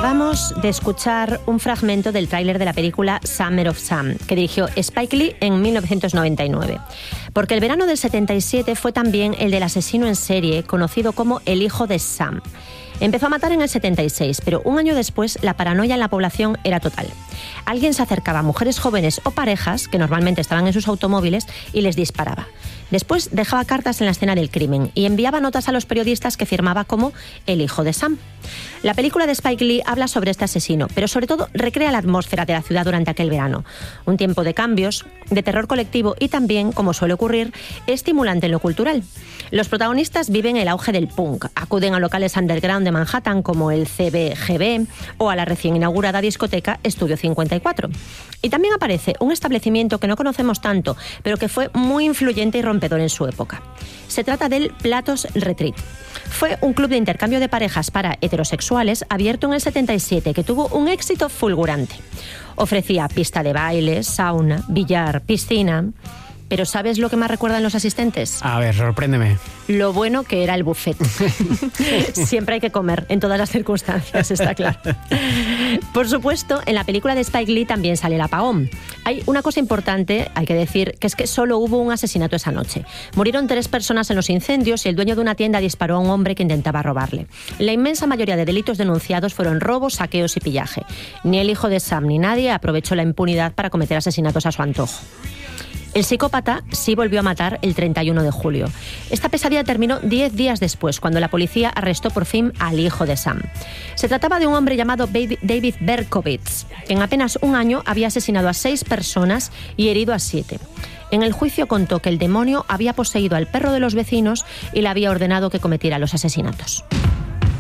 Acabamos de escuchar un fragmento del tráiler de la película Summer of Sam, que dirigió Spike Lee en 1999. Porque el verano del 77 fue también el del asesino en serie, conocido como el hijo de Sam. Empezó a matar en el 76, pero un año después la paranoia en la población era total. Alguien se acercaba a mujeres jóvenes o parejas, que normalmente estaban en sus automóviles, y les disparaba. Después dejaba cartas en la escena del crimen y enviaba notas a los periodistas que firmaba como el hijo de Sam. La película de Spike Lee habla sobre este asesino, pero sobre todo recrea la atmósfera de la ciudad durante aquel verano. Un tiempo de cambios, de terror colectivo y también, como suele ocurrir, estimulante en lo cultural. Los protagonistas viven el auge del punk, acuden a locales underground de Manhattan como el CBGB o a la recién inaugurada discoteca Estudio 54. Y también aparece un establecimiento que no conocemos tanto, pero que fue muy influyente y rompedor en su época. Se trata del Platos Retreat. Fue un club de intercambio de parejas para heterosexuales abierto en el 77 que tuvo un éxito fulgurante. Ofrecía pista de baile, sauna, billar, piscina. Pero ¿sabes lo que más recuerdan los asistentes? A ver, sorpréndeme. Lo bueno que era el buffet. Siempre hay que comer, en todas las circunstancias, está claro. Por supuesto, en la película de Spike Lee también sale el apagón. Hay una cosa importante, hay que decir, que es que solo hubo un asesinato esa noche. Murieron 3 personas en los incendios y el dueño de una tienda disparó a un hombre que intentaba robarle. La inmensa mayoría de delitos denunciados fueron robos, saqueos y pillaje. Ni el hijo de Sam ni nadie aprovechó la impunidad para cometer asesinatos a su antojo. El psicópata sí volvió a matar el 31 de julio. Esta pesadilla terminó 10 días después, cuando la policía arrestó por fin al hijo de Sam. Se trataba de un hombre llamado David Berkowitz, que en apenas un año había asesinado a 6 personas y herido a 7. En el juicio contó que el demonio había poseído al perro de los vecinos y le había ordenado que cometiera los asesinatos.